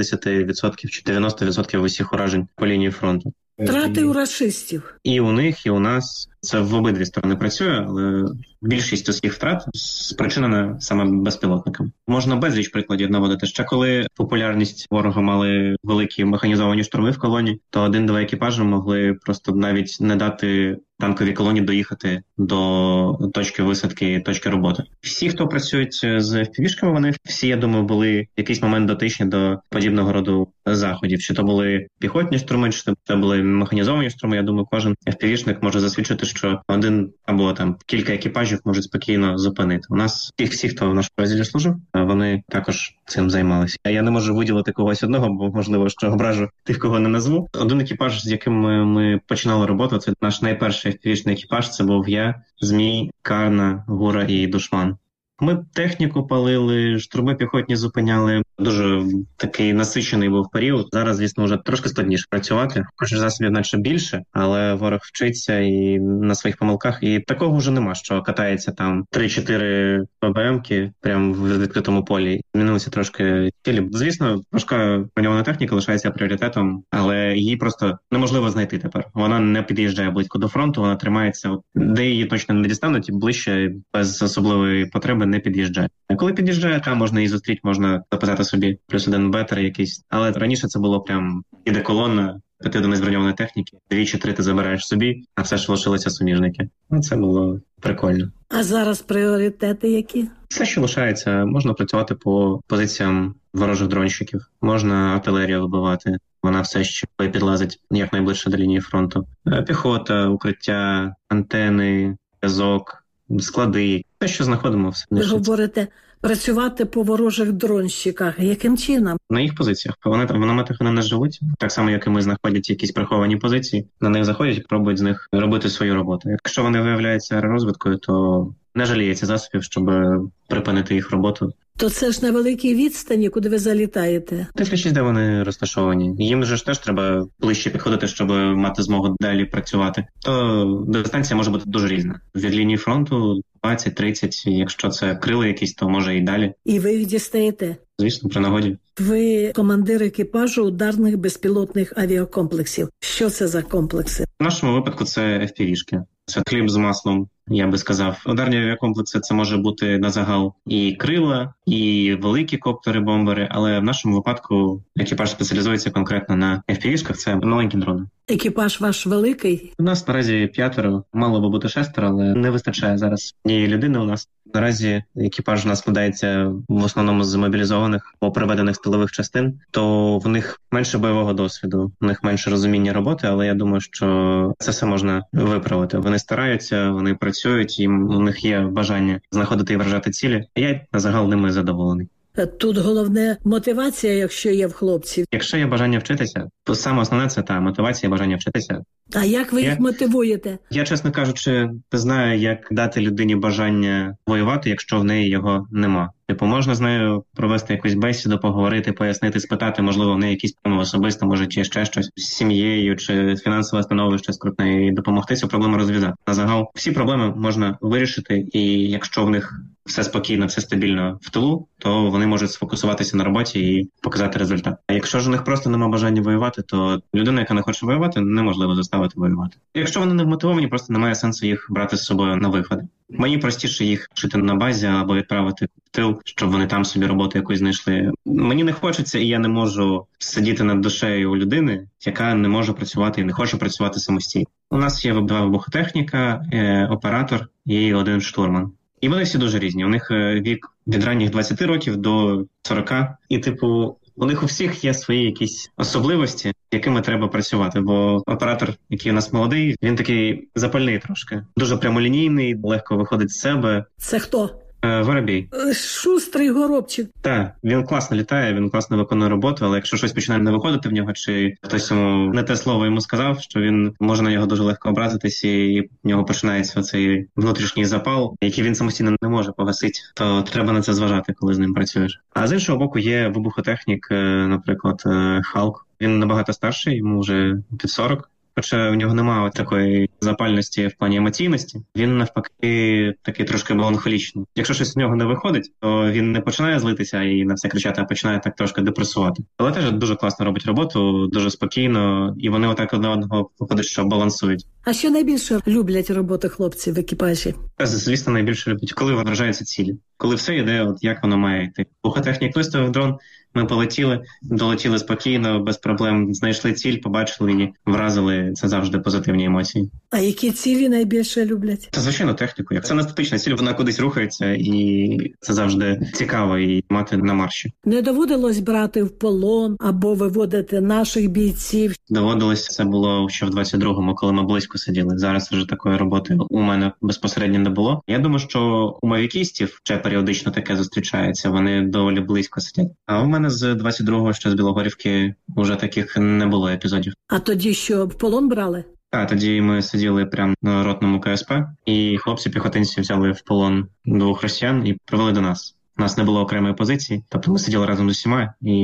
80% чи 90% усіх уражень по лінії фронту. Втрати у рашистів. І у них, і у нас. Це в обидві сторони працює, але більшість усіх втрат спричинена саме безпілотниками. Можна безліч прикладів наводити. Ще коли популярність ворога мали великі механізовані штурми в колоні, то один-два екіпажі могли просто навіть не дати танковій колоні доїхати до точки висадки і точки роботи. Всі, хто працюють з FPV-шками, вони всі, я думаю, були в якийсь момент дотичні до подібного роду заходів. Чи то були піхотні штурми, чи то були механізовані штурми. Я думаю, кожен FPV-шник може засвідчити, що один або там кілька екіпажів можуть спокійно зупинити. У нас всі, хто в нашому розділі служив, вони також цим займалися. Я не можу виділити когось одного, бо можливо, що ображу тих, кого не назву. Один екіпаж, з яким ми починали роботу, це наш найперший FPV-шний екіпаж, це був я, Змій, Карна, Гура і Душман. Ми техніку палили, штурми піхотні зупиняли. Дуже такий насичений був період. Зараз, звісно, вже трошки складніше працювати. Хоч засобів наче більше, але ворог вчиться і на своїх помилках. І такого вже нема, що катається там 3-4 ПБМ-ки прямо в відкритому полі. Змінилися трошки цілі. Звісно, важка броньована техніка лишається пріоритетом, але її просто неможливо знайти тепер. Вона не під'їжджає близько до фронту, вона тримається, де її точно не дістануть, і ближче без особливої потреби не під'їжджає. А коли під'їжджає, там можна її зустріти, можна записати собі плюс один бетер якийсь. Але раніше це було прям іде колона, 5 одиниць броньованої техніки, 2 чи 3 ти забираєш собі, а все ж лишилися суміжники. Це було прикольно. А зараз пріоритети які? Все, що лишається, можна працювати по позиціям ворожих дронщиків, можна артилерію вибивати, вона все ще підлазить якнайближче до лінії фронту. Піхота, укриття, антени, зв'язок, склади, те, що знаходимо, все. Ви говорите, працювати по ворожих дронщиках. Яким чином? На їх позиціях. В наметах вони не живуть. Так само, як і ми, знаходять якісь приховані позиції. На них заходять і пробують з них робити свою роботу. Якщо вони виявляються аеророзвідкою, то не жаліється засобів, щоб припинити їх роботу. То це ж на великій відстані, куди ви залітаєте? Дивлячись, де вони розташовані. Їм же ж теж треба ближче підходити, щоб мати змогу далі працювати. То дистанція може бути дуже різна. Від лінії фронту 20-30, якщо це крила якісь, то може і далі. І ви їх дістаєте? Звісно, при нагоді. Ви командир екіпажу ударних безпілотних авіакомплексів. Що це за комплекси? В нашому випадку це FPV-шки. Це хліб з маслом, я би сказав. Ударні авіакомплекси це може бути на загал і крила, і великі коптери-бомбери, але в нашому випадку екіпаж спеціалізується конкретно на FPV-шках, це маленькі дрони. Екіпаж ваш великий? У нас наразі 5, мало би бути 6, але не вистачає зараз однієї людини у нас. Наразі екіпаж у нас складається в основному з мобілізованих або приведених з тилових частин, то в них менше бойового досвіду, в них менше розуміння роботи, але я думаю, що це все можна виправити. Вони стараються, вони працюють, у них є бажання знаходити і вражати цілі. Я на загал ними задоволений. Тут головне мотивація, якщо є в хлопців. Якщо є бажання вчитися, то саме основне – це та мотивація, бажання вчитися. А як ви їх мотивуєте? Я, чесно кажучи, не знаю, як дати людині бажання воювати, якщо в неї його нема. Можна з нею провести якусь бесіду, поговорити, пояснити, спитати, можливо, в неї якісь проблеми особисто, може, чи ще щось з сім'єю, чи фінансове становище скрутне, і допомогти цю проблему розв'язати. На загал всі проблеми можна вирішити, і якщо в них все спокійно, все стабільно в тилу, то вони можуть сфокусуватися на роботі і показати результат. А якщо ж у них просто немає бажання воювати, то людина, яка не хоче воювати, неможливо заставити воювати. Якщо вони не вмотивовані, просто немає сенсу їх брати з собою на виходи. Мені простіше їх вчити на базі або відправити в тил, щоб вони там собі роботу якусь знайшли. Мені не хочеться, і я не можу сидіти над душею у людини, яка не може працювати і не хоче працювати самостійно. У нас є 2 вибухотехніка, оператор і 1 штурман. І вони всі дуже різні. У них вік від ранніх 20 років до 40. І, у них у всіх є свої якісь особливості, якими треба працювати. Бо оператор, який у нас молодий, він такий запальний трошки. Дуже прямолінійний, легко виходить з себе. Це хто? Воробій. Шустрий горобчик. Так, він класно літає, він класно виконує роботу, але якщо щось починає не виходити в нього, чи хтось йому не те слово йому сказав, що він може на нього дуже легко образитись, і в нього починається цей внутрішній запал, який він самостійно не може погасити, то треба на це зважати, коли з ним працюєш. А з іншого боку є вибухотехнік, наприклад, Халк. Він набагато старший, йому вже під 40. Хоча в нього немає такої запальності в плані емоційності, він навпаки такий трошки меланхолічний. Якщо щось в нього не виходить, то він не починає злитися і на все кричати, а починає так трошки депресувати. Але теж дуже класно робить роботу, дуже спокійно, і вони отак одне одного виходить, що балансують. А що найбільше люблять роботи хлопців в екіпажі? Звісно, найбільше люблять, коли вражаються цілі. Коли все йде, як воно має йти. Вибухотехнік виставив дрон, ми полетіли, долетіли спокійно, без проблем, знайшли ціль, побачили її, вразили. Це завжди позитивні емоції. А які цілі найбільше люблять? Це, звичайно, техніку. Це не статична ціль, вона кудись рухається, і це завжди цікаво і мати на марші. Не доводилось брати в полон або виводити наших бійців? Доводилось, це було ще в 22-му, коли ми близько сиділи. Зараз вже такої роботи у мене безпосередньо не було. Я думаю, що у мавікістів ще періодично таке зустрічається, вони доволі близько сидять. А у мене з 22-го, ще з Білогорівки, вже таких не було епізодів. А тоді що, в полон брали? Так, тоді ми сиділи прямо на ротному КСП, і хлопці-піхотинці взяли в полон 2 росіян і привели до нас. У нас не було окремої позиції, тобто ми сиділи разом з усіма, і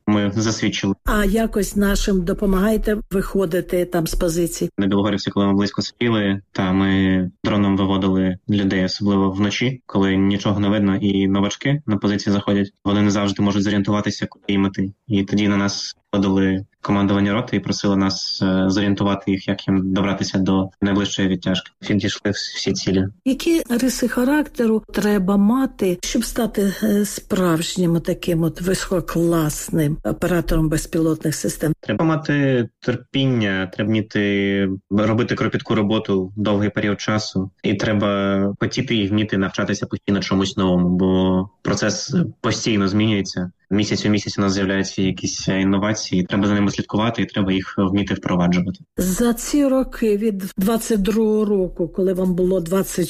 ми засвідчили. А якось нашим допомагаєте виходити там з позицій? На Білогорівці, коли ми близько сиділи, ми дроном виводили людей, особливо вночі, коли нічого не видно і новачки на позиції заходять. Вони не завжди можуть зорієнтуватися, куди їм іти. І тоді на нас подали командування роти і просили нас зорієнтувати їх, як їм добратися до найближчої відтяжки. Відійшли всі цілі. Які риси характеру треба мати, щоб стати справжнім таким висококласним оператором безпілотних систем? Треба мати терпіння, треба вміти робити кропітку роботу довгий період часу. І треба хотіти і вміти навчатися постійно чомусь новому, бо процес постійно змінюється. Місяць у місяць у нас з'являються якісь інновації, треба за ними слідкувати і треба їх вміти впроваджувати. За ці роки, від 22-го року, коли вам було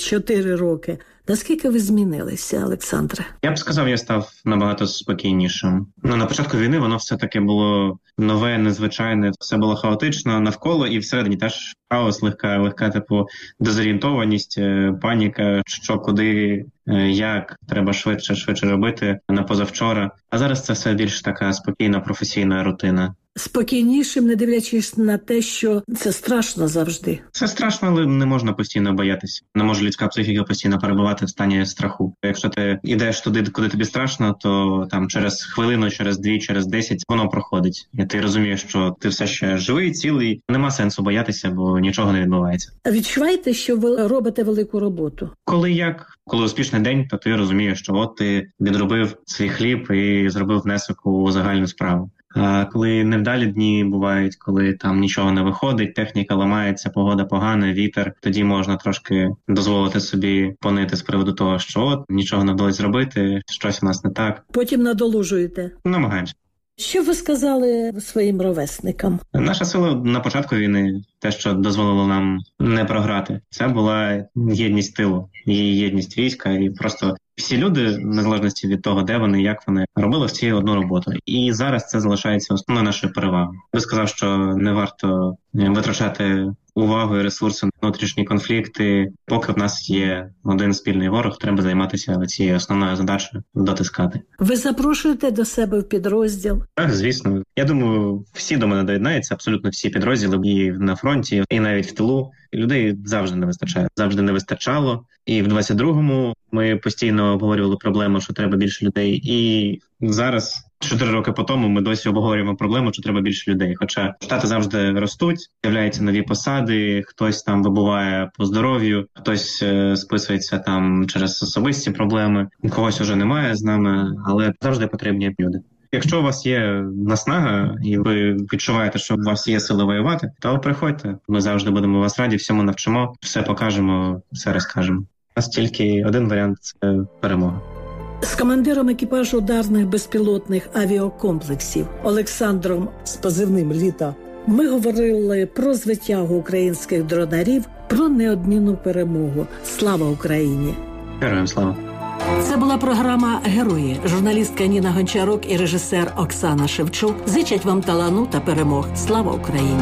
24 роки, наскільки ви змінилися, Олександре? Я б сказав, я став набагато спокійнішим. На початку війни воно все-таки було нове, незвичайне, все було хаотично навколо, і всередині теж хаос, легка дезорієнтованість, паніка, що, куди, як, треба швидше робити на позавчора. А зараз це все більш така спокійна, професійна рутина. Спокійнішим, не дивлячись на те, що це страшно завжди. Це страшно, але не можна постійно боятися. Не може людська психіка постійно перебувати в стані страху. Якщо ти йдеш туди, куди тобі страшно, то там через хвилину, через 2, через 10 воно проходить. І ти розумієш, що ти все ще живий, цілий. Нема сенсу боятися, бо нічого не відбувається. А відчуваєте, що ви робите велику роботу? Коли успішний день, то ти розумієш, що от ти відробив свій хліб і зробив внесок у загальну справу. А коли невдалі дні бувають, коли там нічого не виходить, техніка ламається, погода погана, вітер, тоді можна трошки дозволити собі понити з приводу того, що от нічого не вдалося зробити, щось у нас не так. Потім надолужуєте? Намагаємося. Що ви сказали своїм ровесникам? Наша сила на початку війни, те, що дозволило нам не програти, це була єдність тилу, і єдність війська, і просто всі люди, незалежності від того, де вони, як вони, робили всі одну роботу. І зараз це залишається основною нашою перевагою. Я сказав, що не варто витрачати увагу і ресурси на внутрішні конфлікти. Поки в нас є один спільний ворог, треба займатися цією основною задачею – дотискати. Ви запрошуєте до себе в підрозділ? Так, звісно. Я думаю, всі до мене доєднаються, абсолютно всі підрозділи, і на фронті, і навіть в тилу. Людей завжди не вистачає. Завжди не вистачало. І в 22-му ми постійно обговорювали проблему, що треба більше людей. І зараз, 4 роки по тому, ми досі обговорюємо проблему, що треба більше людей. Хоча штати завжди ростуть, з'являються нові посади, хтось там вибуває по здоров'ю, хтось списується там через особисті проблеми, когось уже немає з нами, але завжди потрібні люди. Якщо у вас є наснага і ви відчуваєте, що у вас є сили воювати, то приходьте. Ми завжди будемо вас раді, всьому навчимо, все покажемо, все розкажемо. У нас тільки один варіант – це перемога. З командиром екіпажу ударних безпілотних авіакомплексів Олександром з позивним «Літо» ми говорили про звитягу українських дронарів, про неодмінну перемогу. Слава Україні! Героям слава! Це була програма «Герої». Журналістка Ніна Гончарук і режисер Оксана Шевчук зичать вам талану та перемог. Слава Україні!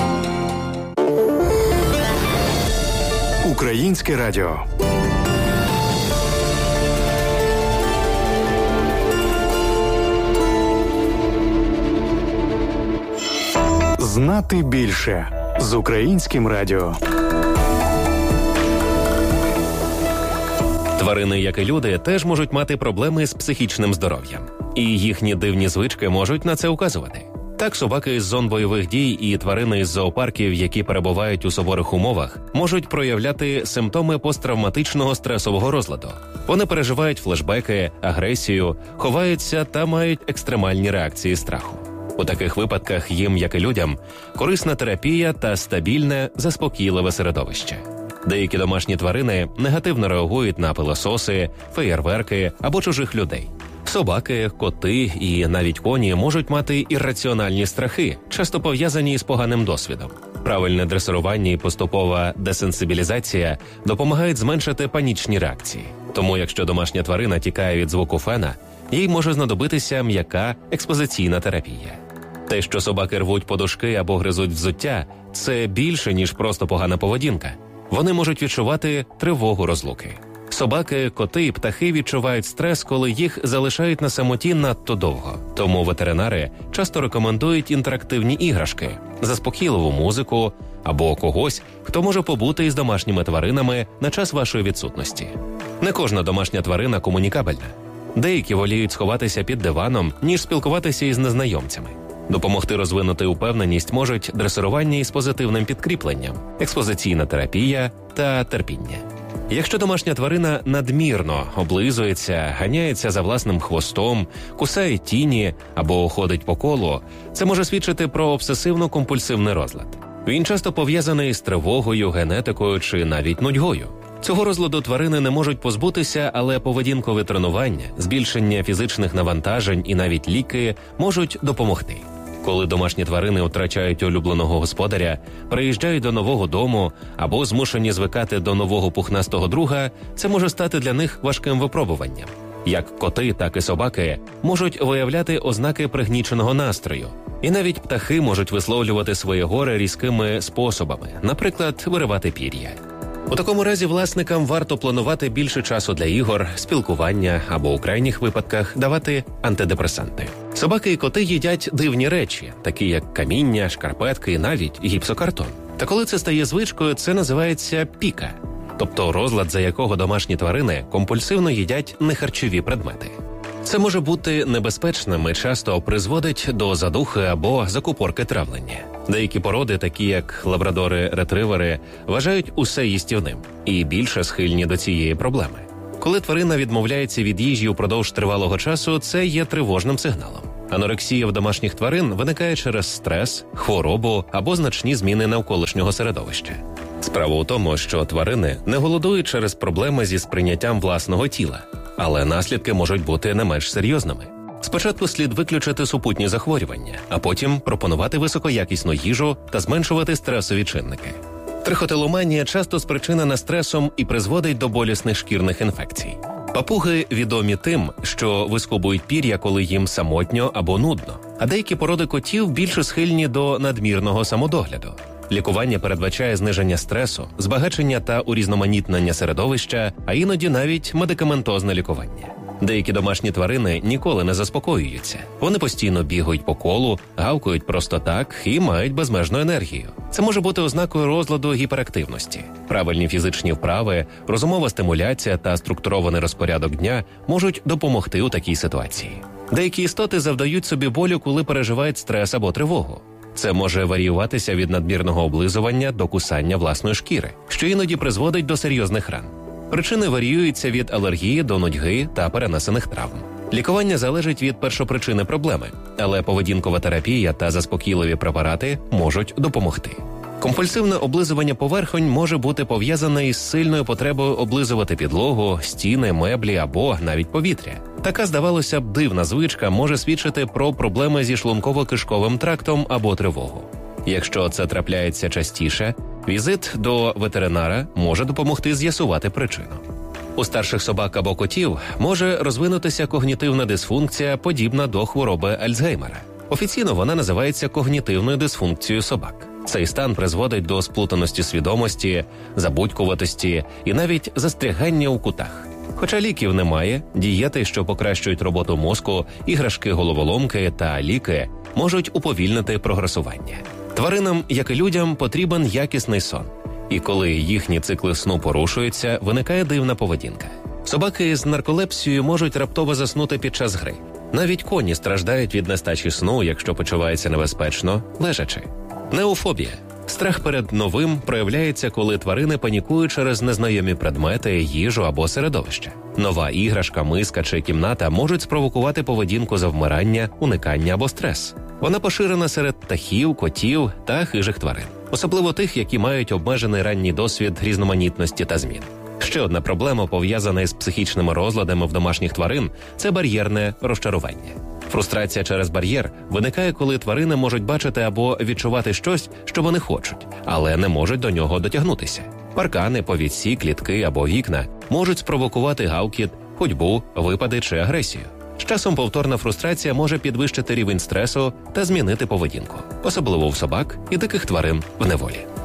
Українське радіо. Знати більше з Українським радіо. Тварини, як і люди, теж можуть мати проблеми з психічним здоров'ям. І їхні дивні звички можуть на це указувати. Так, собаки з зон бойових дій і тварини з зоопарків, які перебувають у суворих умовах, можуть проявляти симптоми посттравматичного стресового розладу. Вони переживають флешбеки, агресію, ховаються та мають екстремальні реакції страху. У таких випадках їм, як і людям, корисна терапія та стабільне, заспокійливе середовище. Деякі домашні тварини негативно реагують на пилососи, феєрверки або чужих людей. Собаки, коти і навіть коні можуть мати ірраціональні страхи, часто пов'язані з поганим досвідом. Правильне дресирування і поступова десенсибілізація допомагають зменшити панічні реакції. Тому якщо домашня тварина тікає від звуку фена, їй може знадобитися м'яка експозиційна терапія. Те, що собаки рвуть подушки або гризуть взуття – це більше, ніж просто погана поведінка. Вони можуть відчувати тривогу розлуки. Собаки, коти і птахи відчувають стрес, коли їх залишають на самоті надто довго. Тому ветеринари часто рекомендують інтерактивні іграшки, заспокійливу музику або когось, хто може побути із домашніми тваринами на час вашої відсутності. Не кожна домашня тварина комунікабельна. Деякі воліють сховатися під диваном, ніж спілкуватися із незнайомцями. Допомогти розвинути упевненість можуть дресирування із позитивним підкріпленням, експозиційна терапія та терпіння. Якщо домашня тварина надмірно облизується, ганяється за власним хвостом, кусає тіні або ходить по колу, це може свідчити про обсесивно-компульсивний розлад. Він часто пов'язаний з тривогою, генетикою чи навіть нудьгою. Цього розладу тварини не можуть позбутися, але поведінкове тренування, збільшення фізичних навантажень і навіть ліки можуть допомогти. Коли домашні тварини втрачають улюбленого господаря, приїжджають до нового дому або змушені звикати до нового пухнастого друга, це може стати для них важким випробуванням. Як коти, так і собаки можуть виявляти ознаки пригніченого настрою. І навіть птахи можуть висловлювати своє горе різкими способами, наприклад, виривати пір'я. У такому разі власникам варто планувати більше часу для ігор, спілкування або у крайніх випадках давати антидепресанти. Собаки і коти їдять дивні речі, такі як каміння, шкарпетки і навіть гіпсокартон. Та коли це стає звичкою, це називається піка, тобто розлад, за якого домашні тварини компульсивно їдять нехарчові предмети. Це може бути небезпечним і часто призводить до задухи або закупорки травлення. Деякі породи, такі як лабрадори-ретривери, вважають усе їстівним і більше схильні до цієї проблеми. Коли тварина відмовляється від їжі упродовж тривалого часу, це є тривожним сигналом. Анорексія в домашніх тварин виникає через стрес, хворобу або значні зміни навколишнього середовища. Справа у тому, що тварини не голодують через проблеми зі сприйняттям власного тіла, але наслідки можуть бути не менш серйозними. Спочатку слід виключити супутні захворювання, а потім пропонувати високоякісну їжу та зменшувати стресові чинники. Трихотиломанія часто спричинена стресом і призводить до болісних шкірних інфекцій. Папуги відомі тим, що вискубують пір'я, коли їм самотньо або нудно, а деякі породи котів більше схильні до надмірного самодогляду. Лікування передбачає зниження стресу, збагачення та урізноманітнення середовища, а іноді навіть медикаментозне лікування. Деякі домашні тварини ніколи не заспокоюються. Вони постійно бігають по колу, гавкають просто так і мають безмежну енергію. Це може бути ознакою розладу гіперактивності. Правильні фізичні вправи, розумова стимуляція та структурований розпорядок дня можуть допомогти у такій ситуації. Деякі істоти завдають собі болю, коли переживають стрес або тривогу. Це може варіюватися від надмірного облизування до кусання власної шкіри, що іноді призводить до серйозних ран. Причини варіюються від алергії до нудьги та перенесених травм. Лікування залежить від першопричини проблеми, але поведінкова терапія та заспокійливі препарати можуть допомогти. Компульсивне облизування поверхонь може бути пов'язане із сильною потребою облизувати підлогу, стіни, меблі або навіть повітря. Така, здавалося б, дивна звичка може свідчити про проблеми зі шлунково-кишковим трактом або тривогу. Якщо це трапляється частіше, візит до ветеринара може допомогти з'ясувати причину. У старших собак або котів може розвинутися когнітивна дисфункція, подібна до хвороби Альцгеймера. Офіційно вона називається когнітивною дисфункцією собак. Цей стан призводить до сплутаності свідомості, забудькуватості і навіть застрягання у кутах. Хоча ліків немає, дієти, що покращують роботу мозку, іграшки-головоломки та ліки можуть уповільнити прогресування. Тваринам, як і людям, потрібен якісний сон. І коли їхні цикли сну порушуються, виникає дивна поведінка. Собаки з нарколепсією можуть раптово заснути під час гри. Навіть коні страждають від нестачі сну, якщо почуваються небезпечно, лежачи. Неофобія. Страх перед новим проявляється, коли тварини панікують через незнайомі предмети, їжу або середовище. Нова іграшка, миска чи кімната можуть спровокувати поведінку завмирання, уникання або стрес. Вона поширена серед птахів, котів та хижих тварин. Особливо тих, які мають обмежений ранній досвід різноманітності та змін. Ще одна проблема, пов'язана із психічними розладами в домашніх тварин – це бар'єрне розчарування. Фрустрація через бар'єр виникає, коли тварини можуть бачити або відчувати щось, що вони хочуть, але не можуть до нього дотягнутися. Паркани, повідці, клітки або вікна можуть спровокувати гавкіт, ходьбу, випади чи агресію. З часом повторна фрустрація може підвищити рівень стресу та змінити поведінку, особливо в собак і диких тварин в неволі.